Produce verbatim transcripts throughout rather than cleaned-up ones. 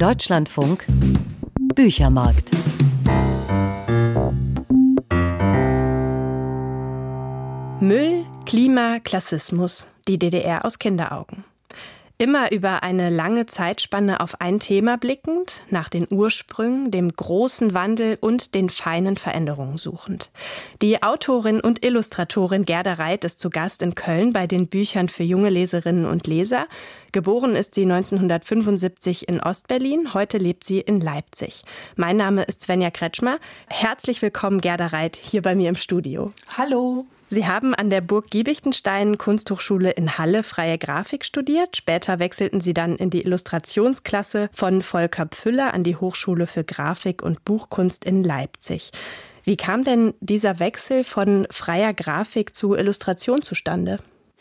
Deutschlandfunk Büchermarkt. Müll, Klima, Klassismus. Die D D R aus Kinderaugen. Immer über eine lange Zeitspanne auf ein Thema blickend, nach den Ursprüngen, dem großen Wandel und den feinen Veränderungen suchend. Die Autorin und Illustratorin Gerda Reit ist zu Gast in Köln bei den Büchern für junge Leserinnen und Leser. Geboren ist sie neunzehnhundertfünfundsiebzig in Ostberlin, heute lebt sie in Leipzig. Mein Name ist Svenja Kretschmer. Herzlich willkommen, Gerda Reit, hier bei mir im Studio. Hallo. Sie haben an der Burg Giebichenstein Kunsthochschule in Halle freie Grafik studiert. Später wechselten Sie dann in die Illustrationsklasse von Volker Pfüller an die Hochschule für Grafik und Buchkunst in Leipzig. Wie kam denn dieser Wechsel von freier Grafik zu Illustration zustande?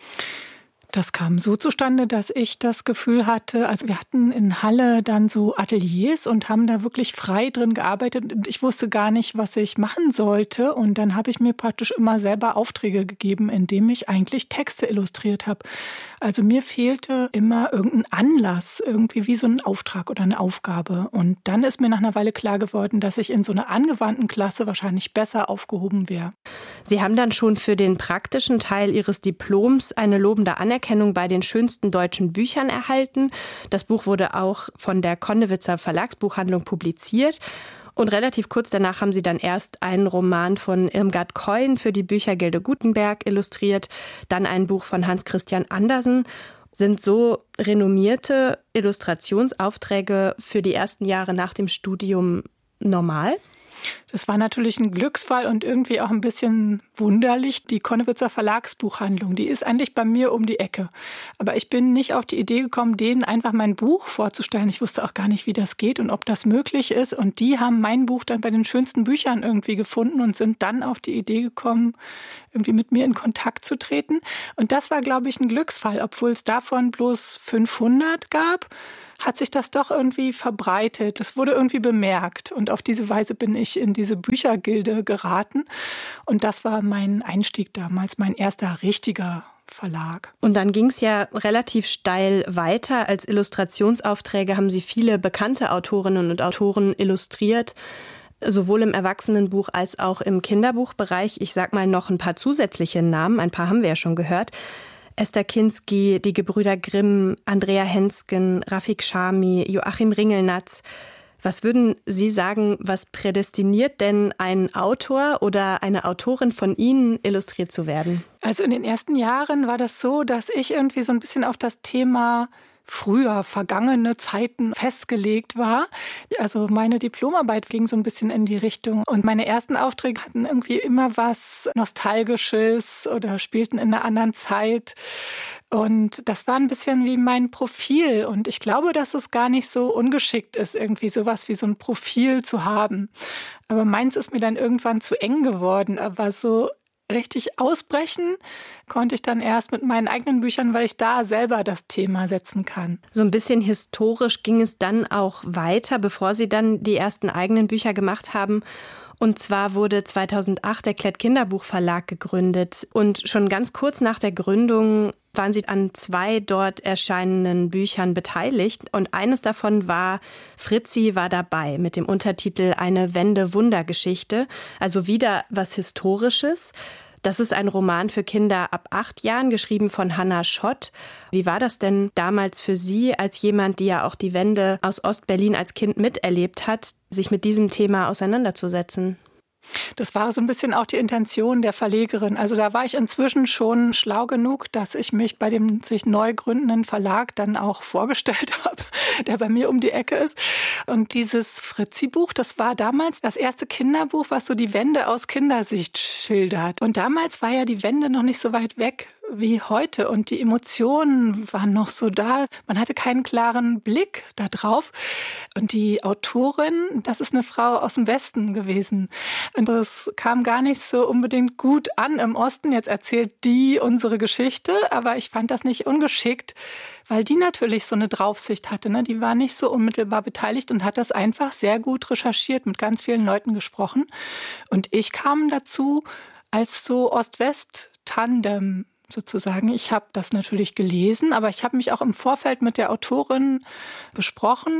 Das kam so zustande, dass ich das Gefühl hatte, also wir hatten in Halle dann so Ateliers und haben da wirklich frei drin gearbeitet. Und ich wusste gar nicht, was ich machen sollte. Und dann habe ich mir praktisch immer selber Aufträge gegeben, indem ich eigentlich Texte illustriert habe. Also mir fehlte immer irgendein Anlass, irgendwie wie so ein Auftrag oder eine Aufgabe. Und dann ist mir nach einer Weile klar geworden, dass ich in so einer angewandten Klasse wahrscheinlich besser aufgehoben wäre. Sie haben dann schon für den praktischen Teil Ihres Diploms eine lobende Anerkennung bei den schönsten deutschen Büchern erhalten. Das Buch wurde auch von der Konnewitzer Verlagsbuchhandlung publiziert. Und relativ kurz danach haben Sie dann erst einen Roman von Irmgard Keun für die Büchergilde Gutenberg illustriert, dann ein Buch von Hans Christian Andersen. Sind so renommierte Illustrationsaufträge für die ersten Jahre nach dem Studium normal? Das war natürlich ein Glücksfall und irgendwie auch ein bisschen wunderlich. Die Konnewitzer Verlagsbuchhandlung, die ist eigentlich bei mir um die Ecke. Aber ich bin nicht auf die Idee gekommen, denen einfach mein Buch vorzustellen. Ich wusste auch gar nicht, wie das geht und ob das möglich ist. Und die haben mein Buch dann bei den schönsten Büchern irgendwie gefunden und sind dann auf die Idee gekommen, irgendwie mit mir in Kontakt zu treten. Und das war, glaube ich, ein Glücksfall. Obwohl es davon bloß fünfhundert gab, hat sich das doch irgendwie verbreitet. Das wurde irgendwie bemerkt. Und auf diese Weise bin ich in diese Büchergilde geraten. Und das war mein Einstieg damals, mein erster richtiger Verlag. Und dann ging es ja relativ steil weiter. Als Illustrationsaufträge haben Sie viele bekannte Autorinnen und Autoren illustriert, sowohl im Erwachsenenbuch als auch im Kinderbuchbereich. Ich sag mal noch ein paar zusätzliche Namen, ein paar haben wir ja schon gehört. Esther Kinski, die Gebrüder Grimm, Andrea Hensken, Rafik Chami, Joachim Ringelnatz. Was würden Sie sagen, was prädestiniert denn einen Autor oder eine Autorin von Ihnen, illustriert zu werden? Also in den ersten Jahren war das so, dass ich irgendwie so ein bisschen auf das Thema früher, vergangene Zeiten festgelegt war. Also meine Diplomarbeit ging so ein bisschen in die Richtung. Und meine ersten Aufträge hatten irgendwie immer was Nostalgisches oder spielten in einer anderen Zeit. Und das war ein bisschen wie mein Profil. Und ich glaube, dass es gar nicht so ungeschickt ist, irgendwie sowas wie so ein Profil zu haben. Aber meins ist mir dann irgendwann zu eng geworden. Aber so richtig ausbrechen konnte ich dann erst mit meinen eigenen Büchern, weil ich da selber das Thema setzen kann. So ein bisschen historisch ging es dann auch weiter, bevor Sie dann die ersten eigenen Bücher gemacht haben. Und zwar wurde zweitausendacht der Klett Kinderbuchverlag gegründet. Und schon ganz kurz nach der Gründung waren Sie an zwei dort erscheinenden Büchern beteiligt. Und eines davon war, Fritzi war dabei, mit dem Untertitel Eine Wende-Wunder-Geschichte. Also wieder was Historisches. Das ist ein Roman für Kinder ab acht Jahren, geschrieben von Hannah Schott. Wie war das denn damals für Sie, als jemand, die ja auch die Wende aus Ostberlin als Kind miterlebt hat, sich mit diesem Thema auseinanderzusetzen? Das war so ein bisschen auch die Intention der Verlegerin. Also da war ich inzwischen schon schlau genug, dass ich mich bei dem sich neu gründenden Verlag dann auch vorgestellt habe, der bei mir um die Ecke ist. Und dieses Fritzi-Buch, das war damals das erste Kinderbuch, was so die Wende aus Kindersicht schildert. Und damals war ja die Wende noch nicht so weit weg wie heute und die Emotionen waren noch so da. Man hatte keinen klaren Blick da drauf. Und die Autorin, das ist eine Frau aus dem Westen gewesen. Und das kam gar nicht so unbedingt gut an im Osten. Jetzt erzählt die unsere Geschichte, aber ich fand das nicht ungeschickt, weil die natürlich so eine Draufsicht hatte. Ne? Die war nicht so unmittelbar beteiligt und hat das einfach sehr gut recherchiert, mit ganz vielen Leuten gesprochen. Und ich kam dazu als so Ost-West-Tandem sozusagen. Ich habe das natürlich gelesen, aber ich habe mich auch im Vorfeld mit der Autorin besprochen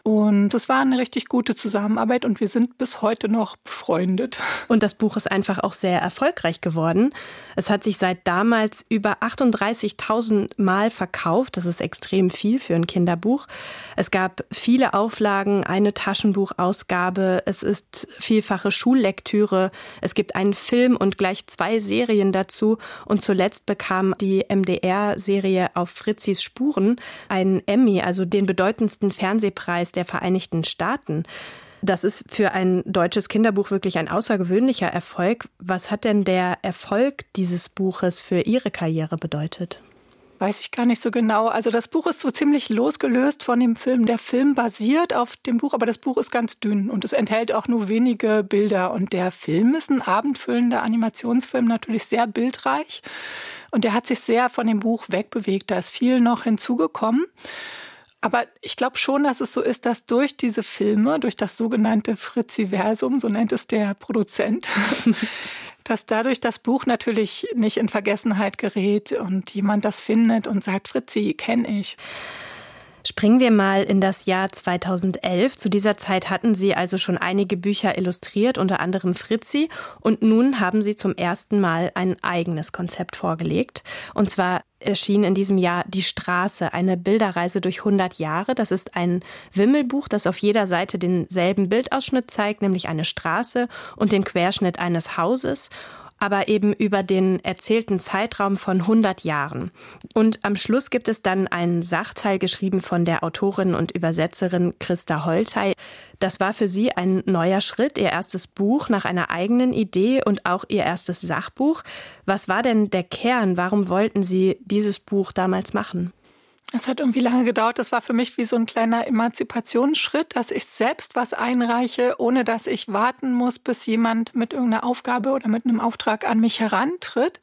Und es war eine richtig gute Zusammenarbeit und wir sind bis heute noch befreundet. Und das Buch ist einfach auch sehr erfolgreich geworden. Es hat sich seit damals über achtunddreißigtausend Mal verkauft. Das ist extrem viel für ein Kinderbuch. Es gab viele Auflagen, eine Taschenbuchausgabe. Es ist vielfache Schullektüre. Es gibt einen Film und gleich zwei Serien dazu. Und zuletzt bekam die M D R-Serie Auf Fritzis Spuren einen Emmy, also den bedeutendsten Fernsehpreis der Vereinigten Staaten. Das ist für ein deutsches Kinderbuch wirklich ein außergewöhnlicher Erfolg. Was hat denn der Erfolg dieses Buches für Ihre Karriere bedeutet? Weiß ich gar nicht so genau. Also das Buch ist so ziemlich losgelöst von dem Film. Der Film basiert auf dem Buch, aber das Buch ist ganz dünn und es enthält auch nur wenige Bilder. Und der Film ist ein abendfüllender Animationsfilm, natürlich sehr bildreich. Und der hat sich sehr von dem Buch wegbewegt. Da ist viel noch hinzugekommen. Aber ich glaube schon, dass es so ist, dass durch diese Filme, durch das sogenannte Fritziversum, so nennt es der Produzent, dass dadurch das Buch natürlich nicht in Vergessenheit gerät und jemand das findet und sagt, Fritzi, kenne ich. Springen wir mal in das Jahr zweitausendelf. Zu dieser Zeit hatten Sie also schon einige Bücher illustriert, unter anderem Fritzi. Und nun haben Sie zum ersten Mal ein eigenes Konzept vorgelegt. Und zwar erschien in diesem Jahr Die Straße, eine Bilderreise durch hundert Jahre. Das ist ein Wimmelbuch, das auf jeder Seite denselben Bildausschnitt zeigt, nämlich eine Straße und den Querschnitt eines Hauses, aber eben über den erzählten Zeitraum von hundert Jahren. Und am Schluss gibt es dann einen Sachteil, geschrieben von der Autorin und Übersetzerin Christa Holtei. Das war für Sie ein neuer Schritt, Ihr erstes Buch nach einer eigenen Idee und auch Ihr erstes Sachbuch. Was war denn der Kern? Warum wollten Sie dieses Buch damals machen? Es hat irgendwie lange gedauert. Das war für mich wie so ein kleiner Emanzipationsschritt, dass ich selbst was einreiche, ohne dass ich warten muss, bis jemand mit irgendeiner Aufgabe oder mit einem Auftrag an mich herantritt.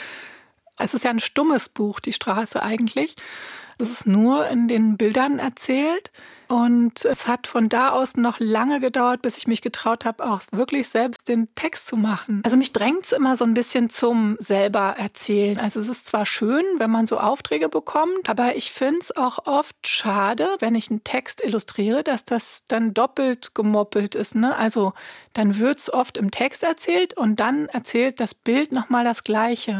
Es ist ja ein stummes Buch, Die Straße eigentlich. Es ist nur in den Bildern erzählt. Und es hat von da aus noch lange gedauert, bis ich mich getraut habe, auch wirklich selbst den Text zu machen. Also mich drängt es immer so ein bisschen zum selber erzählen. Also es ist zwar schön, wenn man so Aufträge bekommt, aber ich finde es auch oft schade, wenn ich einen Text illustriere, dass das dann doppelt gemoppelt ist. Ne? Also dann wird es oft im Text erzählt und dann erzählt das Bild nochmal das Gleiche.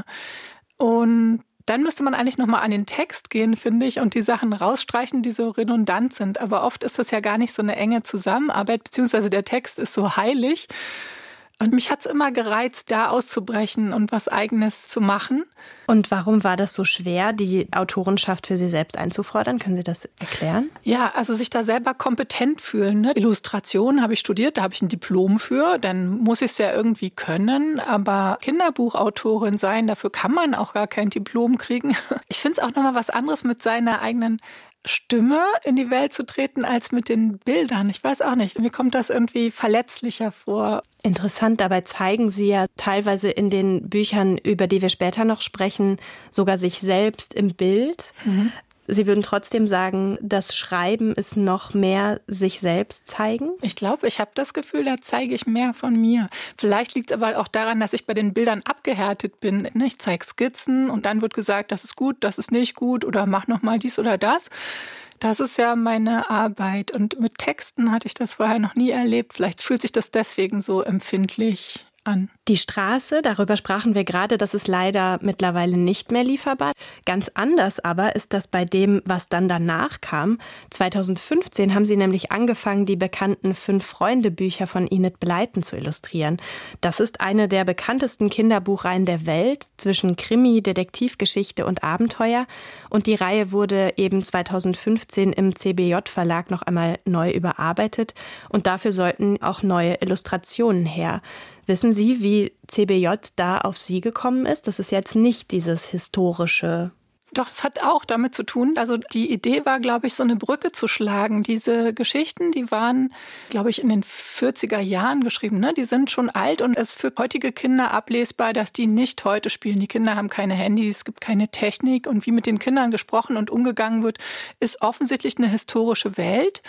Und dann müsste man eigentlich nochmal an den Text gehen, finde ich, und die Sachen rausstreichen, die so redundant sind. Aber oft ist das ja gar nicht so eine enge Zusammenarbeit, beziehungsweise der Text ist so heilig. Und mich hat es immer gereizt, da auszubrechen und was Eigenes zu machen. Und warum war das so schwer, die Autorenschaft für Sie selbst einzufordern? Können Sie das erklären? Ja, also sich da selber kompetent fühlen. Ne? Illustration habe ich studiert, da habe ich ein Diplom für. Dann muss ich es ja irgendwie können. Aber Kinderbuchautorin sein, dafür kann man auch gar kein Diplom kriegen. Ich finde es auch nochmal was anderes, mit seiner eigenen Stimme in die Welt zu treten, als mit den Bildern. Ich weiß auch nicht, mir kommt das irgendwie verletzlicher vor. Interessant, dabei zeigen Sie ja teilweise in den Büchern, über die wir später noch sprechen, sogar sich selbst im Bild. Mhm. Sie würden trotzdem sagen, das Schreiben ist noch mehr sich selbst zeigen? Ich glaube, ich habe das Gefühl, da zeige ich mehr von mir. Vielleicht liegt es aber auch daran, dass ich bei den Bildern abgehärtet bin. Ich zeige Skizzen und dann wird gesagt, das ist gut, das ist nicht gut oder mach noch mal dies oder das. Das ist ja meine Arbeit. Und mit Texten hatte ich das vorher noch nie erlebt. Vielleicht fühlt sich das deswegen so empfindlich an. Die Straße, darüber sprachen wir gerade, das ist leider mittlerweile nicht mehr lieferbar. Ganz anders aber ist das bei dem, was dann danach kam. zweitausendfünfzehn haben Sie nämlich angefangen, die bekannten Fünf-Freunde-Bücher von Enid Blyton zu illustrieren. Das ist eine der bekanntesten Kinderbuchreihen der Welt, zwischen Krimi, Detektivgeschichte und Abenteuer. Und die Reihe wurde eben zweitausendfünfzehn im C B J-Verlag noch einmal neu überarbeitet. Und dafür sollten auch neue Illustrationen her. Wissen Sie, wie C B J da auf Sie gekommen ist? Das ist jetzt nicht dieses historische. Doch, es hat auch damit zu tun. Also die Idee war, glaube ich, so eine Brücke zu schlagen. Diese Geschichten, die waren, glaube ich, in den vierziger Jahren geschrieben. Ne? Die sind schon alt und es ist für heutige Kinder ablesbar, dass die nicht heute spielen. Die Kinder haben keine Handys, es gibt keine Technik. Und wie mit den Kindern gesprochen und umgegangen wird, ist offensichtlich eine historische Welt.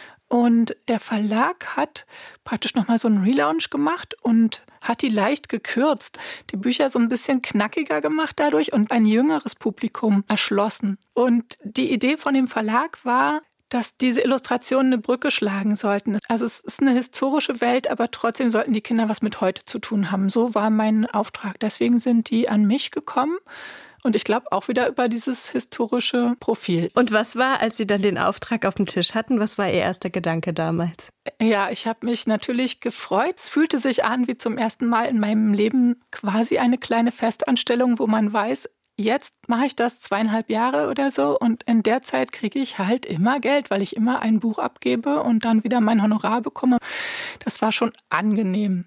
Und der Verlag hat praktisch nochmal so einen Relaunch gemacht und hat die leicht gekürzt, die Bücher so ein bisschen knackiger gemacht dadurch und ein jüngeres Publikum erschlossen. Und die Idee von dem Verlag war, dass diese Illustrationen eine Brücke schlagen sollten. Also es ist eine historische Welt, aber trotzdem sollten die Kinder was mit heute zu tun haben. So war mein Auftrag. Deswegen sind die an mich gekommen. Und ich glaube auch wieder über dieses historische Profil. Und was war, als Sie dann den Auftrag auf dem Tisch hatten, was war Ihr erster Gedanke damals? Ja, ich habe mich natürlich gefreut. Es fühlte sich an wie zum ersten Mal in meinem Leben quasi eine kleine Festanstellung, wo man weiß, jetzt mache ich das zweieinhalb Jahre oder so und in der Zeit kriege ich halt immer Geld, weil ich immer ein Buch abgebe und dann wieder mein Honorar bekomme. Das war schon angenehm.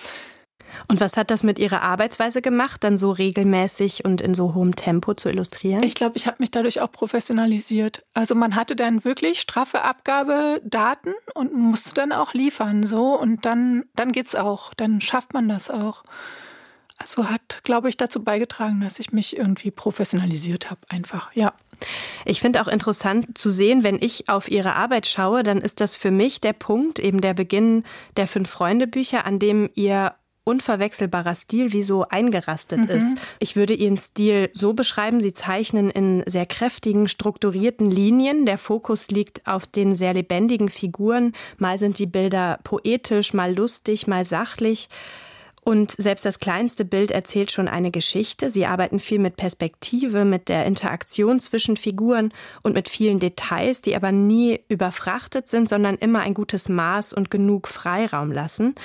Und was hat das mit Ihrer Arbeitsweise gemacht, dann so regelmäßig und in so hohem Tempo zu illustrieren? Ich glaube, ich habe mich dadurch auch professionalisiert. Also man hatte dann wirklich straffe Abgabedaten und musste dann auch liefern. So und dann, dann geht's auch. Dann schafft man das auch. Also hat, glaube ich, dazu beigetragen, dass ich mich irgendwie professionalisiert habe. Einfach, ja. Ich finde auch interessant zu sehen, wenn ich auf Ihre Arbeit schaue, dann ist das für mich der Punkt, eben der Beginn der Fünf-Freunde-Bücher, an dem Ihr unverwechselbarer Stil wie so eingerastet mhm. ist. Ich würde Ihren Stil so beschreiben, Sie zeichnen in sehr kräftigen, strukturierten Linien. Der Fokus liegt auf den sehr lebendigen Figuren. Mal sind die Bilder poetisch, mal lustig, mal sachlich. Und selbst das kleinste Bild erzählt schon eine Geschichte. Sie arbeiten viel mit Perspektive, mit der Interaktion zwischen Figuren und mit vielen Details, die aber nie überfrachtet sind, sondern immer ein gutes Maß und genug Freiraum lassen.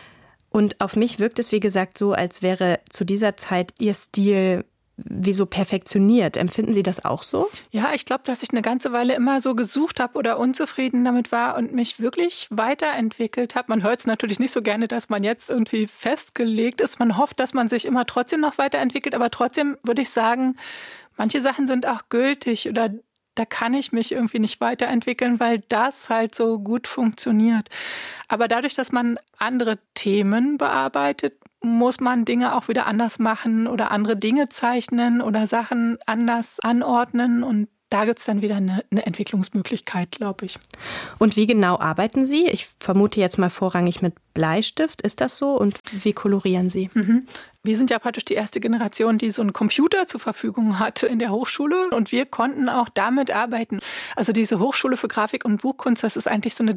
Und auf mich wirkt es, wie gesagt, so, als wäre zu dieser Zeit Ihr Stil wie so perfektioniert. Empfinden Sie das auch so? Ja, ich glaube, dass ich eine ganze Weile immer so gesucht habe oder unzufrieden damit war und mich wirklich weiterentwickelt habe. Man hört es natürlich nicht so gerne, dass man jetzt irgendwie festgelegt ist. Man hofft, dass man sich immer trotzdem noch weiterentwickelt. Aber trotzdem würde ich sagen, manche Sachen sind auch gültig oder da kann ich mich irgendwie nicht weiterentwickeln, weil das halt so gut funktioniert. Aber dadurch, dass man andere Themen bearbeitet, muss man Dinge auch wieder anders machen oder andere Dinge zeichnen oder Sachen anders anordnen. Und da gibt es dann wieder eine, eine Entwicklungsmöglichkeit, glaube ich. Und wie genau arbeiten Sie? Ich vermute jetzt mal vorrangig mit Bleistift. Ist das so? Und wie kolorieren Sie? Mhm. Wir sind ja praktisch die erste Generation, die so einen Computer zur Verfügung hatte in der Hochschule. Und wir konnten auch damit arbeiten. Also diese Hochschule für Grafik und Buchkunst, das ist eigentlich so eine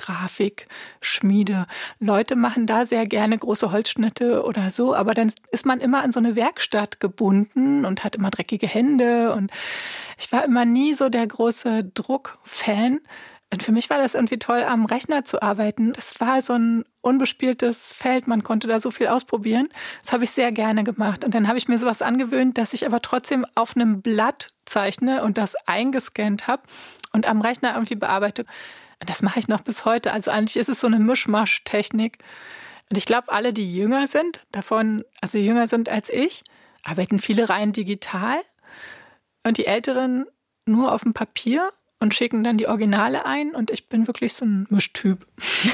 Druckgrafikschmiede. Leute machen da sehr gerne große Holzschnitte oder so. Aber dann ist man immer an so eine Werkstatt gebunden und hat immer dreckige Hände. Und ich war immer nie so der große Druckfan. Und für mich war das irgendwie toll, am Rechner zu arbeiten. Das war so ein unbespieltes Feld, man konnte da so viel ausprobieren. Das habe ich sehr gerne gemacht. Und dann habe ich mir sowas angewöhnt, dass ich aber trotzdem auf einem Blatt zeichne und das eingescannt habe und am Rechner irgendwie bearbeite. Und das mache ich noch bis heute. Also eigentlich ist es so eine Mischmasch-Technik. Und ich glaube, alle, die jünger sind, davon, also jünger sind als ich, arbeiten viele rein digital. Und die Älteren nur auf dem Papier und schicken dann die Originale ein und ich bin wirklich so ein Mischtyp.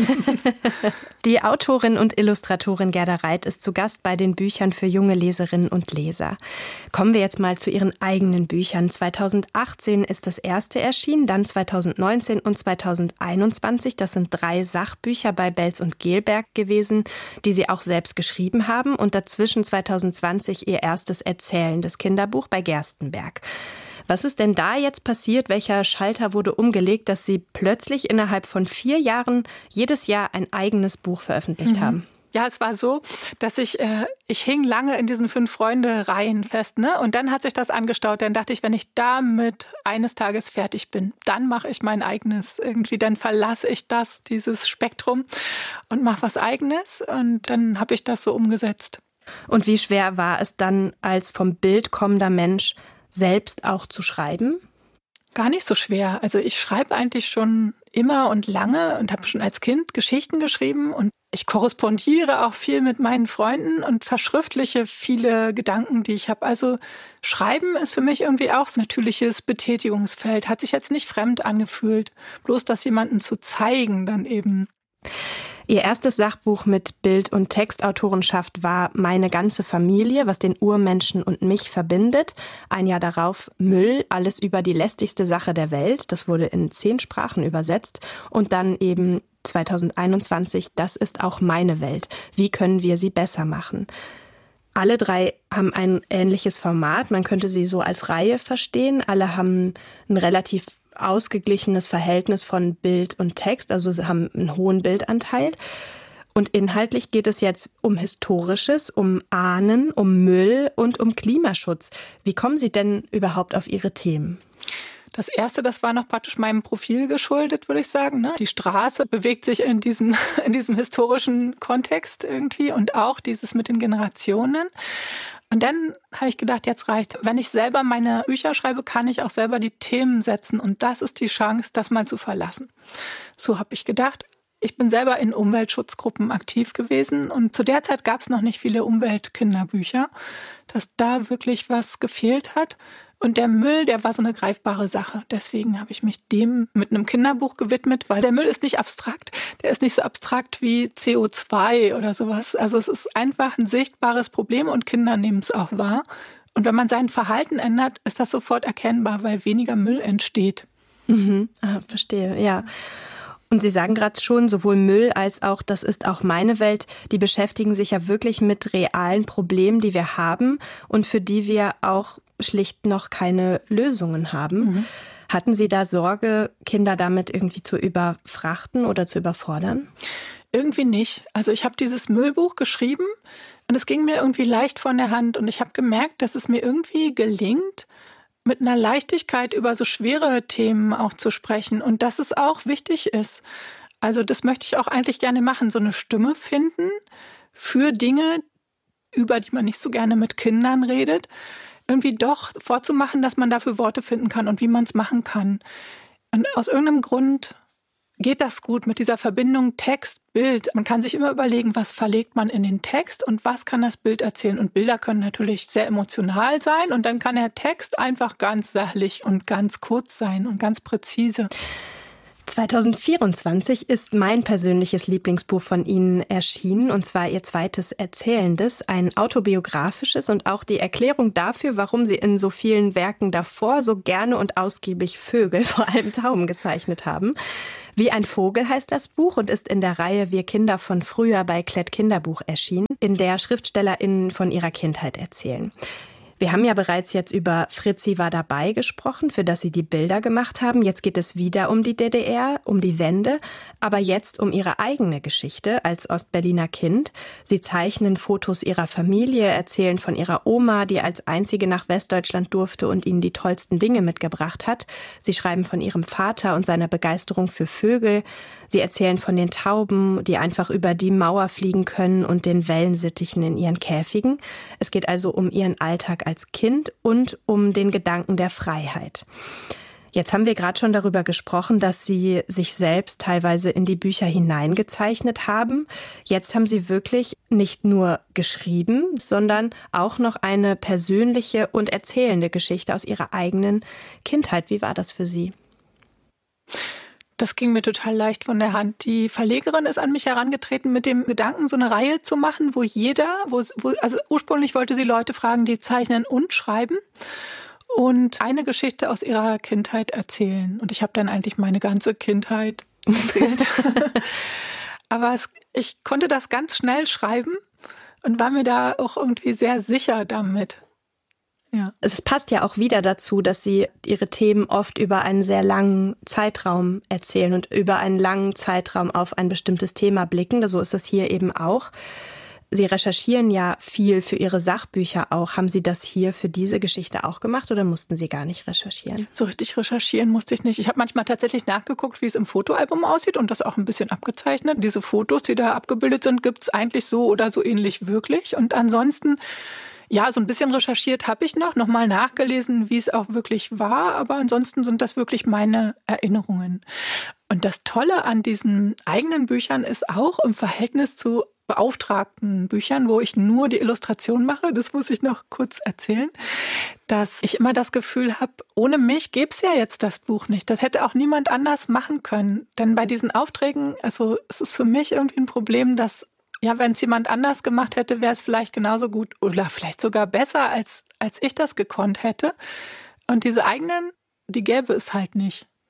Die Autorin und Illustratorin Gerda Reit ist zu Gast bei den Büchern für junge Leserinnen und Leser. Kommen wir jetzt mal zu Ihren eigenen Büchern. zweitausendachtzehn ist das erste erschienen, dann zweitausendneunzehn und zweitausendeinundzwanzig. Das sind drei Sachbücher bei Belz und Gelberg gewesen, die Sie auch selbst geschrieben haben. Und dazwischen zweitausendzwanzig Ihr erstes erzählendes Kinderbuch bei Gerstenberg. Was ist denn da jetzt passiert? Welcher Schalter wurde umgelegt, dass Sie plötzlich innerhalb von vier Jahren jedes Jahr ein eigenes Buch veröffentlicht mhm. haben? Ja, es war so, dass ich, äh, ich hing lange in diesen Fünf-Freunde-Reihen fest, ne? Und dann hat sich das angestaut. Dann dachte ich, wenn ich damit eines Tages fertig bin, dann mache ich mein eigenes irgendwie. Dann verlasse ich das, dieses Spektrum und mache was Eigenes. Und dann habe ich das so umgesetzt. Und wie schwer war es dann, als vom Bild kommender Mensch selbst auch zu schreiben? Gar nicht so schwer. Also ich schreibe eigentlich schon immer und lange und habe schon als Kind Geschichten geschrieben und ich korrespondiere auch viel mit meinen Freunden und verschriftliche viele Gedanken, die ich habe. Also Schreiben ist für mich irgendwie auch so ein natürliches Betätigungsfeld. Hat sich jetzt nicht fremd angefühlt. Bloß das jemandem zu zeigen dann eben. Ihr erstes Sachbuch mit Bild- und Textautorenschaft war Meine ganze Familie, was den Urmenschen und mich verbindet. Ein Jahr darauf Müll, alles über die lästigste Sache der Welt. Das wurde in zehn Sprachen übersetzt. Und dann eben zweitausendeinundzwanzig, das ist auch meine Welt. Wie können wir sie besser machen? Alle drei haben ein ähnliches Format. Man könnte sie so als Reihe verstehen. Alle haben ein relativ ausgeglichenes Verhältnis von Bild und Text, also sie haben einen hohen Bildanteil. Und inhaltlich geht es jetzt um Historisches, um Ahnen, um Müll und um Klimaschutz. Wie kommen Sie denn überhaupt auf Ihre Themen? Das erste, das war noch praktisch meinem Profil geschuldet, würde ich sagen. Ne? Die Straße bewegt sich in diesem, in diesem historischen Kontext irgendwie und auch dieses mit den Generationen. Und dann habe ich gedacht, jetzt reicht's. Wenn ich selber meine Bücher schreibe, kann ich auch selber die Themen setzen. Und das ist die Chance, das mal zu verlassen. So habe ich gedacht. Ich bin selber in Umweltschutzgruppen aktiv gewesen und zu der Zeit gab es noch nicht viele Umweltkinderbücher, dass da wirklich was gefehlt hat. Und der Müll, der war so eine greifbare Sache. Deswegen habe ich mich dem mit einem Kinderbuch gewidmet, weil der Müll ist nicht abstrakt. Der ist nicht so abstrakt wie C O zwei oder sowas. Also es ist einfach ein sichtbares Problem und Kinder nehmen es auch wahr. Und wenn man sein Verhalten ändert, ist das sofort erkennbar, weil weniger Müll entsteht. Mhm. Ah, verstehe, ja. Und Sie sagen gerade schon, sowohl Müll als auch das ist auch meine Welt, die beschäftigen sich ja wirklich mit realen Problemen, die wir haben und für die wir auch schlicht noch keine Lösungen haben. Mhm. Hatten Sie da Sorge, Kinder damit irgendwie zu überfrachten oder zu überfordern? Irgendwie nicht. Also ich habe dieses Müllbuch geschrieben und es ging mir irgendwie leicht von der Hand und ich habe gemerkt, dass es mir irgendwie gelingt, mit einer Leichtigkeit über so schwere Themen auch zu sprechen und dass es auch wichtig ist. Also das möchte ich auch eigentlich gerne machen, so eine Stimme finden für Dinge, über die man nicht so gerne mit Kindern redet, irgendwie doch vorzumachen, dass man dafür Worte finden kann und wie man es machen kann. Und aus irgendeinem Grund geht das gut mit dieser Verbindung Text, Bild. Man kann sich immer überlegen, was verlegt man in den Text und was kann das Bild erzählen. Und Bilder können natürlich sehr emotional sein und dann kann der Text einfach ganz sachlich und ganz kurz sein und ganz präzise. zwanzig vierundzwanzig ist mein persönliches Lieblingsbuch von Ihnen erschienen, und zwar Ihr zweites Erzählendes, ein autobiografisches und auch die Erklärung dafür, warum Sie in so vielen Werken davor so gerne und ausgiebig Vögel, vor allem Tauben, gezeichnet haben. Wie ein Vogel heißt das Buch und ist in der Reihe Wir Kinder von früher bei Klett Kinderbuch erschienen, in der SchriftstellerInnen von ihrer Kindheit erzählen. Wir haben ja bereits jetzt über Fritzi war dabei gesprochen, für das Sie die Bilder gemacht haben. Jetzt geht es wieder um die D D R, um die Wende, aber jetzt um Ihre eigene Geschichte als Ostberliner Kind. Sie zeichnen Fotos Ihrer Familie, erzählen von Ihrer Oma, die als einzige nach Westdeutschland durfte und Ihnen die tollsten Dinge mitgebracht hat. Sie schreiben von Ihrem Vater und seiner Begeisterung für Vögel. Sie erzählen von den Tauben, die einfach über die Mauer fliegen können und den Wellensittichen in ihren Käfigen. Es geht also um Ihren Alltag als Kind und um den Gedanken der Freiheit. Jetzt haben wir gerade schon darüber gesprochen, dass Sie sich selbst teilweise in die Bücher hineingezeichnet haben. Jetzt haben Sie wirklich nicht nur geschrieben, sondern auch noch eine persönliche und erzählende Geschichte aus Ihrer eigenen Kindheit. Wie war das für Sie? Das ging mir total leicht von der Hand. Die Verlegerin ist an mich herangetreten mit dem Gedanken, so eine Reihe zu machen, wo jeder, wo, wo, also ursprünglich wollte sie Leute fragen, die zeichnen und schreiben und eine Geschichte aus ihrer Kindheit erzählen. Und ich habe dann eigentlich meine ganze Kindheit erzählt. Aber es, ich konnte das ganz schnell schreiben und war mir da auch irgendwie sehr sicher damit. Ja. Es passt ja auch wieder dazu, dass Sie Ihre Themen oft über einen sehr langen Zeitraum erzählen und über einen langen Zeitraum auf ein bestimmtes Thema blicken. So ist es hier eben auch. Sie recherchieren ja viel für Ihre Sachbücher auch. Haben Sie das hier für diese Geschichte auch gemacht oder mussten Sie gar nicht recherchieren? So richtig recherchieren musste ich nicht. Ich habe manchmal tatsächlich nachgeguckt, wie es im Fotoalbum aussieht und das auch ein bisschen abgezeichnet. Diese Fotos, die da abgebildet sind, gibt es eigentlich so oder so ähnlich wirklich. Und ansonsten, ja, so ein bisschen recherchiert habe ich noch, nochmal nachgelesen, wie es auch wirklich war. Aber ansonsten sind das wirklich meine Erinnerungen. Und das Tolle an diesen eigenen Büchern ist auch im Verhältnis zu beauftragten Büchern, wo ich nur die Illustration mache, das muss ich noch kurz erzählen, dass ich immer das Gefühl habe, ohne mich gäbe es ja jetzt das Buch nicht. Das hätte auch niemand anders machen können. Denn bei diesen Aufträgen, also es ist für mich irgendwie ein Problem, dass, ja, wenn es jemand anders gemacht hätte, wäre es vielleicht genauso gut oder vielleicht sogar besser, als, als ich das gekonnt hätte. Und diese eigenen, die gäbe es halt nicht.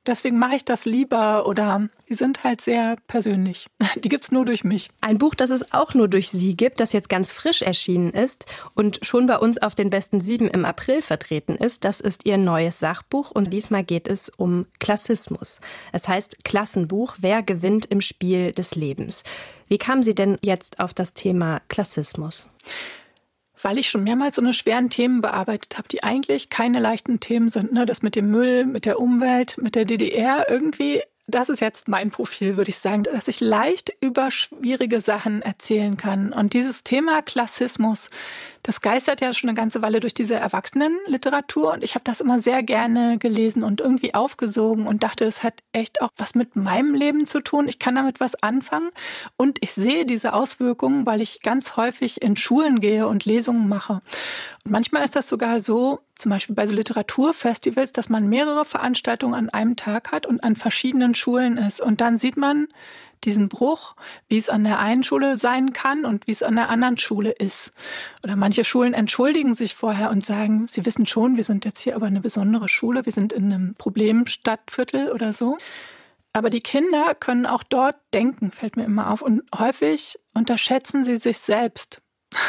deswegen mache ich das lieber oder die sind halt sehr persönlich. Die gibt's nur durch mich. Ein Buch, das es auch nur durch Sie gibt, das jetzt ganz frisch erschienen ist und schon bei uns auf den besten sieben im April vertreten ist, das ist Ihr neues Sachbuch und diesmal geht es um Klassismus. Es heißt Klassenbuch, wer gewinnt im Spiel des Lebens. Wie kamen Sie denn jetzt auf das Thema Klassismus? Weil ich schon mehrmals so eine schweren Themen bearbeitet habe, die eigentlich keine leichten Themen sind. Ne? Das mit dem Müll, mit der Umwelt, mit der D D R irgendwie, das ist jetzt mein Profil, würde ich sagen, dass ich leicht über schwierige Sachen erzählen kann. Und dieses Thema Klassismus, das geistert ja schon eine ganze Weile durch diese Erwachsenenliteratur. Und ich habe das immer sehr gerne gelesen und irgendwie aufgesogen und dachte, es hat echt auch was mit meinem Leben zu tun. Ich kann damit was anfangen. Und ich sehe diese Auswirkungen, weil ich ganz häufig in Schulen gehe und Lesungen mache. Und manchmal ist das sogar so, zum Beispiel bei so Literaturfestivals, dass man mehrere Veranstaltungen an einem Tag hat und an verschiedenen Schulen ist. Und dann sieht man diesen Bruch, wie es an der einen Schule sein kann und wie es an der anderen Schule ist. Oder manche Schulen entschuldigen sich vorher und sagen, sie wissen schon, wir sind jetzt hier aber eine besondere Schule, wir sind in einem Problemstadtviertel oder so. Aber die Kinder können auch dort denken, fällt mir immer auf. Und häufig unterschätzen sie sich selbst.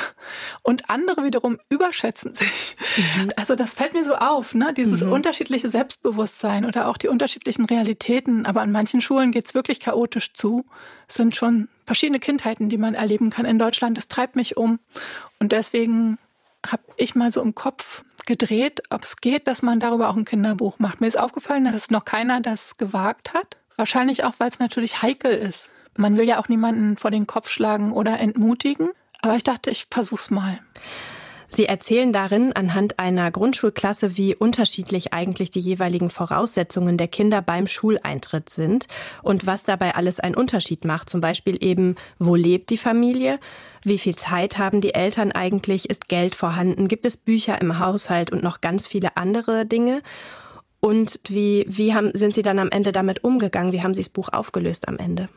Und andere wiederum überschätzen sich. Mhm. Also das fällt mir so auf, ne? Dieses mhm. unterschiedliche Selbstbewusstsein oder auch die unterschiedlichen Realitäten. Aber an manchen Schulen geht es wirklich chaotisch zu. Es sind schon verschiedene Kindheiten, die man erleben kann in Deutschland. Das treibt mich um. Und deswegen habe ich mal so im Kopf gedreht, ob es geht, dass man darüber auch ein Kinderbuch macht. Mir ist aufgefallen, dass noch keiner das gewagt hat. Wahrscheinlich auch, weil es natürlich heikel ist. Man will ja auch niemanden vor den Kopf schlagen oder entmutigen. Aber ich dachte, ich versuch's mal. Sie erzählen darin anhand einer Grundschulklasse, wie unterschiedlich eigentlich die jeweiligen Voraussetzungen der Kinder beim Schuleintritt sind und was dabei alles einen Unterschied macht. Zum Beispiel eben, wo lebt die Familie? Wie viel Zeit haben die Eltern eigentlich? Ist Geld vorhanden? Gibt es Bücher im Haushalt und noch ganz viele andere Dinge? Und wie, wie haben, sind Sie dann am Ende damit umgegangen? Wie haben Sie das Buch aufgelöst am Ende?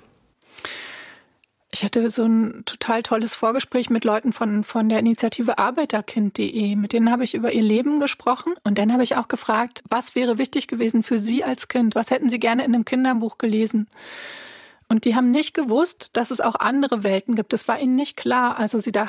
Ich hatte so ein total tolles Vorgespräch mit Leuten von, von der Initiative Arbeiterkind punkt de. Mit denen habe ich über ihr Leben gesprochen. Und dann habe ich auch gefragt, was wäre wichtig gewesen für Sie als Kind? Was hätten Sie gerne in einem Kinderbuch gelesen? Und die haben nicht gewusst, dass es auch andere Welten gibt. Das war ihnen nicht klar. Also sie da